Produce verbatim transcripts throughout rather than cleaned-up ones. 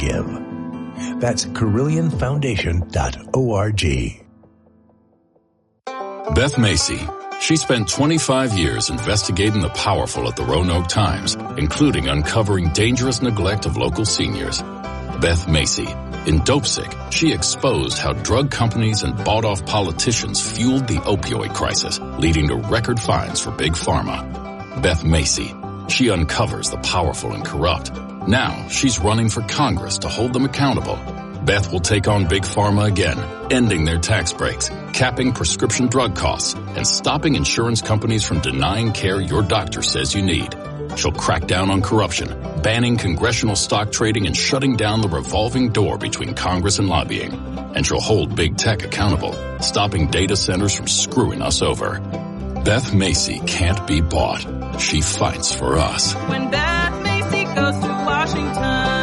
give. That's Carillion Foundation dot org. Beth Macy. She spent twenty-five years investigating the powerful at the Roanoke Times, including uncovering dangerous neglect of local seniors. Beth Macy. In Dopesick, she exposed how drug companies and bought-off politicians fueled the opioid crisis, leading to record fines for Big Pharma. Beth Macy. She uncovers the powerful and corrupt. Now she's running for Congress to hold them accountable. Beth will take on Big Pharma again, ending their tax breaks, capping prescription drug costs, and stopping insurance companies from denying care your doctor says you need. She'll crack down on corruption, banning congressional stock trading and shutting down the revolving door between Congress and lobbying. And she'll hold big tech accountable, stopping data centers from screwing us over. Beth Macy can't be bought. She fights for us. When Beth Macy goes to Washington.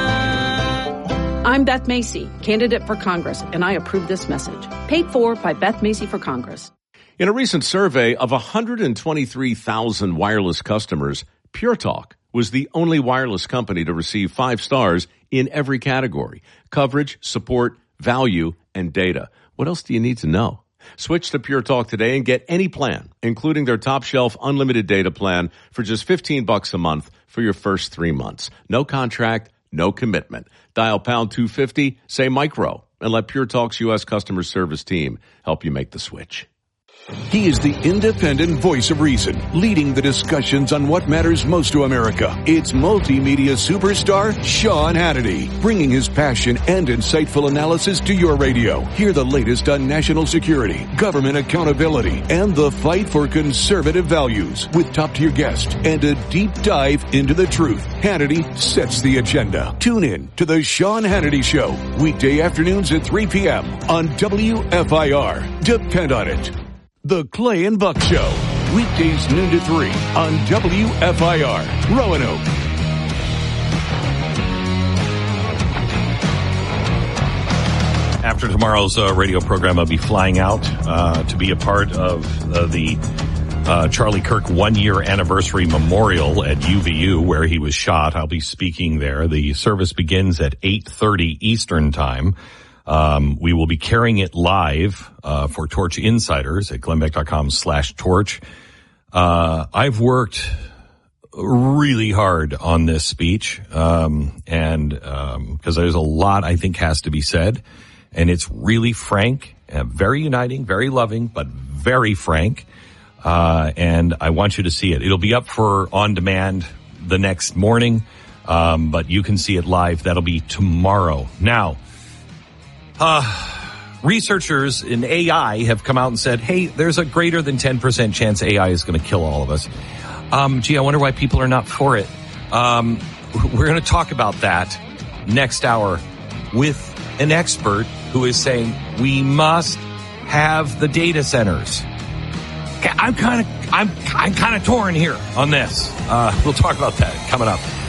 I'm Beth Macy, candidate for Congress, and I approve this message. Paid for by Beth Macy for Congress. In a recent survey of one hundred twenty-three thousand wireless customers, Pure Talk was the only wireless company to receive five stars in every category: coverage, support, value, and data. What else do you need to know? Switch to Pure Talk today and get any plan, including their top shelf unlimited data plan for just fifteen bucks a month for your first three months. No contract, no commitment. Dial pound two fifty, say micro, and let Pure Talk's U S customer service team help you make the switch. He is the independent voice of reason, leading the discussions on what matters most to America. It's multimedia superstar Sean Hannity, bringing his passion and insightful analysis to your radio. Hear the latest on national security, government accountability, and the fight for conservative values with top-tier guests and a deep dive into the truth. Hannity sets the agenda. Tune in to the Sean Hannity Show, weekday afternoons at three p.m. on W F I R. Depend on it. The Clay and Buck Show, weekdays noon to three on W F I R, Roanoke. After tomorrow's uh, radio program, I'll be flying out uh, to be a part of uh, the uh, Charlie Kirk one-year anniversary memorial at U V U, where he was shot. I'll be speaking there. The service begins at eight thirty Eastern Time. Um, we will be carrying it live, uh, for Torch Insiders at glenbeck.com slash torch. Uh, I've worked really hard on this speech, um, and, um, cause there's a lot I think has to be said, and it's really frank, uh, very uniting, very loving, but very frank. Uh, and I want you to see it. It'll be up for on demand the next morning. Um, but you can see it live. That'll be tomorrow. Now, Uh, researchers in A I have come out and said, hey, there's a greater than ten percent chance A I is going to kill all of us. Um, gee, I wonder why people are not for it. Um, we're going to talk about that next hour with an expert who is saying we must have the data centers. I'm kind of, I'm, I'm kind of torn here on this. Uh, we'll talk about that coming up.